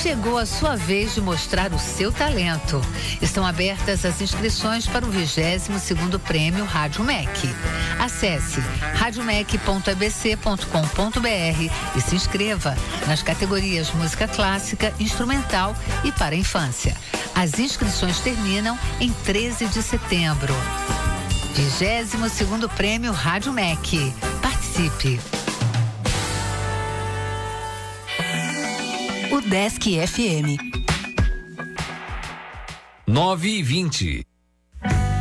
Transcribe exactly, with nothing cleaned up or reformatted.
Chegou a sua vez de mostrar o seu talento. Estão abertas as inscrições para o vigésimo segundo Prêmio Rádio M E C. Acesse rádio mec ponto e b c ponto com ponto b r e se inscreva nas categorias Música Clássica, Instrumental e para a Infância. As inscrições terminam em treze de setembro. vigésimo segundo Prêmio Rádio M E C. Participe! O Desk F M. nove e vinte.